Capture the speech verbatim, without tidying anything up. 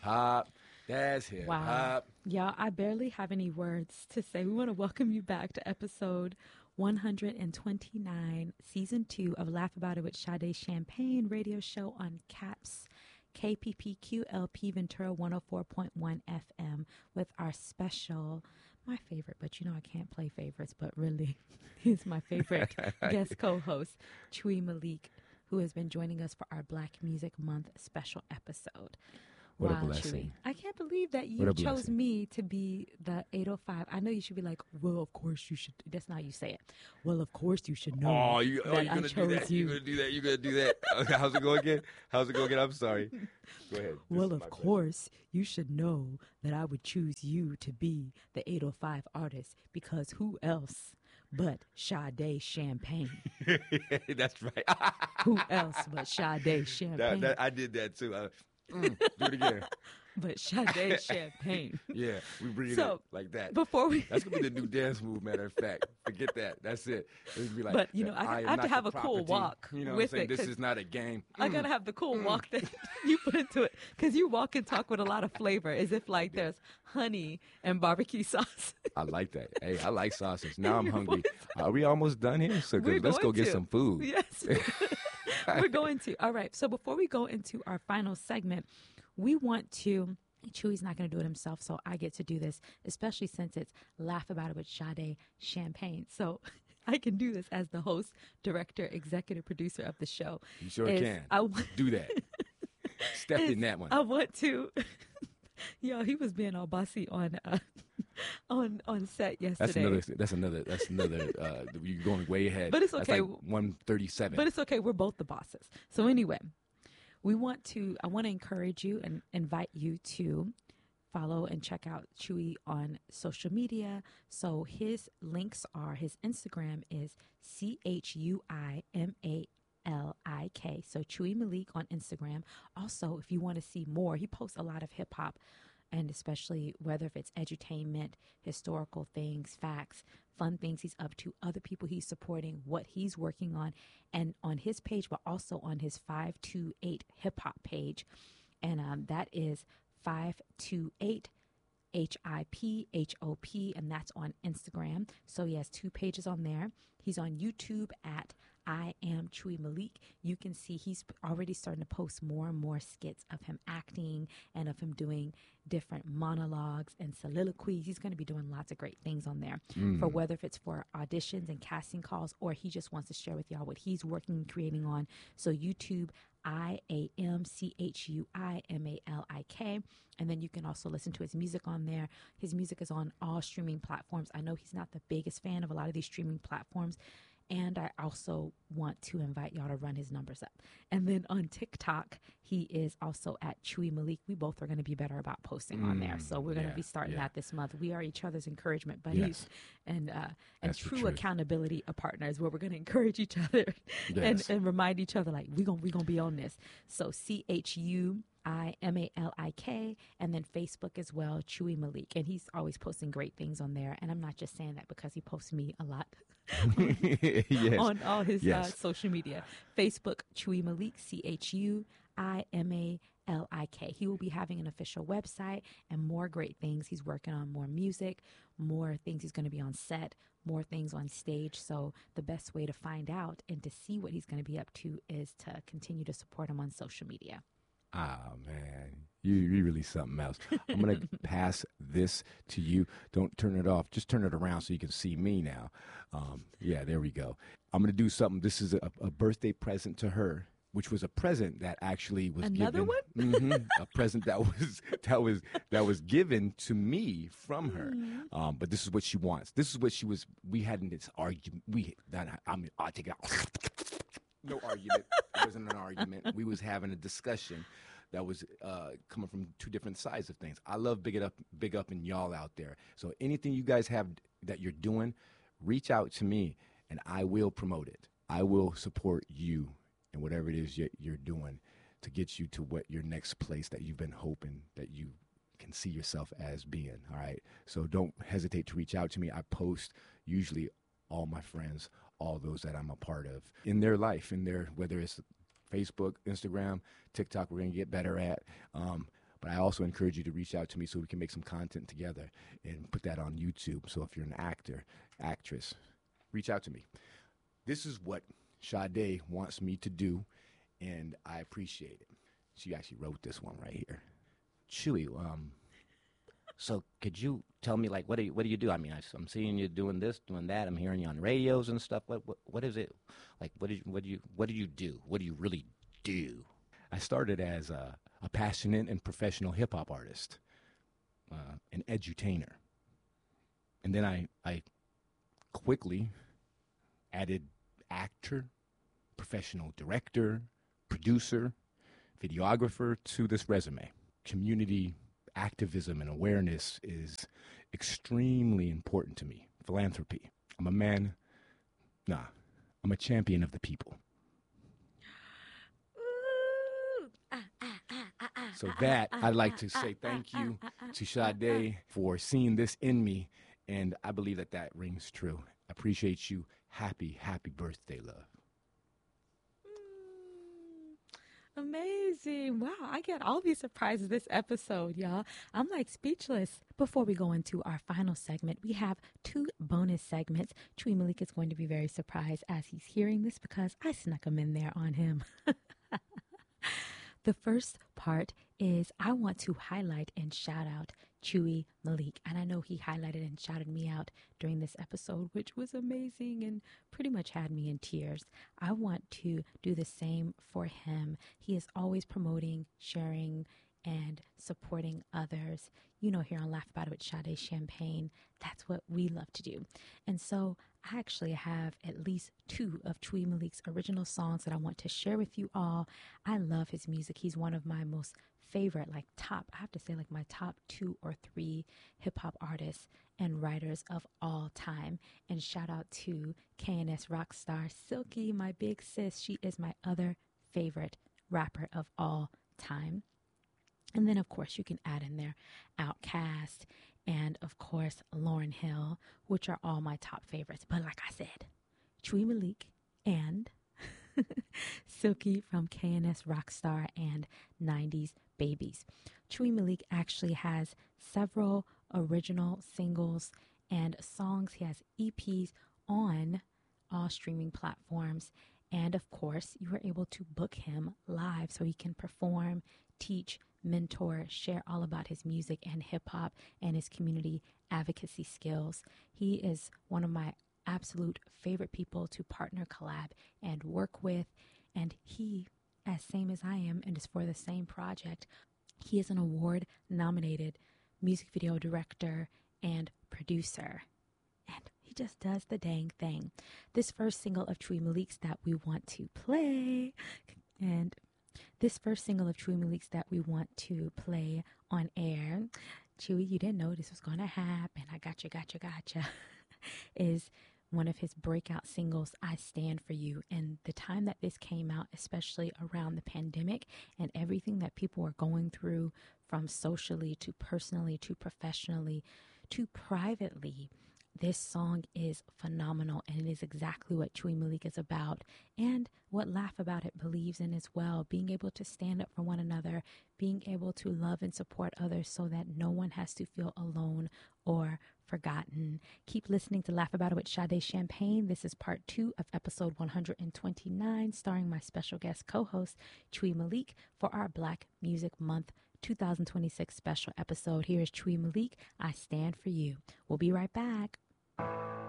hop. That's hip Wow. hop. Y'all, I barely have any words to say. We want to welcome you back to episode one hundred twenty-nine, season two of Laugh About It with Sade Champagne radio show on CAPS, K P P Q L P Ventura one oh four point one F M with our special, my favorite, but you know I can't play favorites, but really he's my favorite guest co-host, Chewy Malik, who has been joining us for our Black Music Month special episode. What wow, a blessing. Chewy. I can't believe that What you a chose blessing. me to be the eight oh five. I know you should be like, well, of course you should. That's not how you say it. Well, of course you should know Oh, you, oh, that you're I going to do chose that. you. You're going to do that. You're going to do that. Okay, how's it go again? How's it go again? I'm sorry. Go ahead. This Well, is of my pleasure. course, you should know that I would choose you to be the eight oh five artist because who else but Sade Champagne? That's right. Who else but Sade Champagne? that, that, I did that too. Uh, mm, do it again. But Sade Champagne. Yeah, we bring it So, up like that. Before we, That's gonna be the new dance move, matter of fact. Forget that. That's it. It'll be like, But, you know, I- I am have to not have the a cool property. walk You know with what I'm saying? it, This 'cause is not a game. I gotta have the cool walk that you put into it because you walk and talk with a lot of flavor, as if like there's honey and barbecue sauce. I like that. Hey, I like sausage. Now I'm hungry. Are we almost done here? So We're let's go going get to. some food. Yes, we're going to. All right. So before we go into our final segment, we want to. Chewy's not going to do it himself, so I get to do this, especially since it's Laugh About It with Sade Champagne. So I can do this as the host, director, executive producer of the show. You sure Is can. I w- Do that. Step is in that one. I want to. Yo, he was being all bossy on uh, on on set yesterday. That's another. That's another. That's another. Uh, you're going way ahead. But it's That's okay. like one thirty-seven. But it's okay. We're both the bosses. So anyway, we want to. I want to encourage you and invite you to follow and check out Chewy on social media. So his links are his Instagram is C H U I M A L I K. So Chewy Malik on Instagram. Also, if you want to see more, he posts a lot of hip hop. And especially whether if it's edutainment, historical things, facts, fun things he's up to, other people he's supporting, what he's working on, and on his page, but also on his five two eight hip hop page. And um, that is five two eight H I P H O P, and that's on Instagram. So he has two pages on there. He's on YouTube at I am Chewy Malik. You can see he's already starting to post more and more skits of him acting and of him doing different monologues and soliloquies. He's going to be doing lots of great things on there Mm. for whether if it's for auditions and casting calls or he just wants to share with y'all what he's working and creating on. So YouTube, I A M C H U I M A L I K. And then you can also listen to his music on there. His music is on all streaming platforms. I know he's not the biggest fan of a lot of these streaming platforms. And I also want to invite y'all to run his numbers up. And then on TikTok, he is also at Chewy Malik. We both are going to be better about posting on there. Mm, So we're going to yeah, be starting yeah. that this month. We are each other's encouragement buddies Yes. and uh, and That's the true truth. accountability of partners where we're going to encourage each other and, Yes. and remind each other like, we're going we gonna be on this. So C H U I M A L I K, and then Facebook as well, Chewy Malik. And he's always posting great things on there. And I'm not just saying that because he posts me a lot yes. on all his uh, Yes. social media. Facebook, Chewy Malik, C H U I M A L I K. He will be having an official website and more great things. He's working on more music, more things he's going to be on set, more things on stage. So the best way to find out and to see what he's going to be up to is to continue to support him on social media. Ah, man, you you really something else. I'm gonna pass this to you. Don't turn it off. Just turn it around so you can see me now. Um, yeah, there we go. I'm gonna do something. This is a, a birthday present to her, which was a present that actually was Another given. one? Mhm, a present that was that was that was given to me from her. Mm-hmm. Um, but this is what she wants. This is what she was. We had in this argument. We that I mean, I take it out. No argument. It wasn't an argument. We was having a discussion that was uh, coming from two different sides of things. I love big it up, big up in y'all out there. So anything you guys have that you're doing, reach out to me and I will promote it. I will support you in whatever it is you're, you're doing to get you to what your next place that you've been hoping that you can see yourself as being. All right. So don't hesitate to reach out to me. I post usually all my friends, all those that I'm a part of in their life, in their, whether it's Facebook, Instagram, TikTok, we're going to get better at. Um, But I also encourage you to reach out to me so we can make some content together and put that on YouTube. So if you're an actor, actress, reach out to me. This is what Sade wants me to do, and I appreciate it. She actually wrote this one right here. Chewy, um, so could you tell me, like, what do you, what do you do? I mean, I, I'm seeing you doing this, doing that. I'm hearing you on radios and stuff. What what, what is it? Like, what did you, what do you what do you do? What do you really do? I started as a, a passionate and professional hip hop artist, uh, an edutainer, and then I I quickly added actor, professional director, producer, videographer to this resume. Community activism and awareness is extremely important to me. Philanthropy. I'm a man, nah, I'm a champion of the people. Ooh. Ah, ah, ah, ah, ah, So ah, that, ah, I'd like ah, to ah, say ah, thank ah, you ah, ah, to ah, Sade for seeing this in me, and I believe that that rings true. I appreciate you. Happy, happy birthday, love. Mm, amazing. Wow, I get all these surprises this episode, y'all. I'm like speechless. Before we go into our final segment, we have two bonus segments. Chewy Malik is going to be very surprised as he's hearing this because I snuck them in there on him. The first part is I want to highlight and shout out Chewy Malik. And I know he highlighted and shouted me out during this episode, which was amazing and pretty much had me in tears. I want to do the same for him. He is always promoting, sharing, and supporting others. You know, here on Laugh About It with Sade Champagne, that's what we love to do. And so I actually have at least two of Chewy Malik's original songs that I want to share with you all. I love his music. He's one of my most favorite, like top, I have to say like my top two or three hip hop artists and writers of all time. And shout out to K N S rock star Silky, my big sis. She is my other favorite rapper of all time. And then, of course, you can add in there Outkast and, of course, Lauryn Hill, which are all my top favorites. But like I said, Chewy Malik and Silky from K N S Rockstar and nineties Babies. Chewy Malik actually has several original singles and songs. He has E Ps on all streaming platforms. And, of course, you are able to book him live so he can perform, teach, mentor, share all about his music and hip hop and his community advocacy skills. He is one of my absolute favorite people to partner, collab, and work with. And he, as same as I am, and is for the same project, he is an award nominated music video director and producer. And he just does the dang thing. This first single of Chewy Malik's that we want to play, and This first single of Chewy Malik's that we want to play on air, Chewy, you didn't know this was going to happen. I gotcha, gotcha, gotcha. is one of his breakout singles, I Stand For You. And the time that this came out, especially around the pandemic and everything that people were going through from socially to personally to professionally to privately, this song is phenomenal, and it is exactly what Chewy Malik is about and what Laugh About It believes in as well. Being able to stand up for one another, being able to love and support others so that no one has to feel alone or forgotten. Keep listening to Laugh About It with Sade Champagne. This is part two of episode one hundred twenty-nine, starring my special guest co-host, Chewy Malik, for our Black Music Month two thousand twenty-six special episode. Here is Chewy Malik, I Stand For You. We'll be right back.